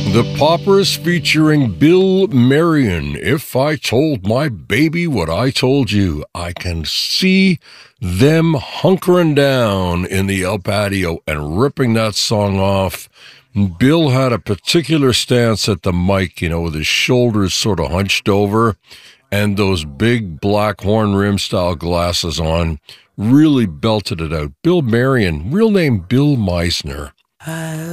The Poppers featuring Bill Marion. If I told my baby what I told you, I can see them hunkering down in the El Patio and ripping that song off. Bill had a particular stance at the mic, with his shoulders sort of hunched over and those big black horn rim style glasses on. Really belted it out. Bill Marion, real name Bill Meisner.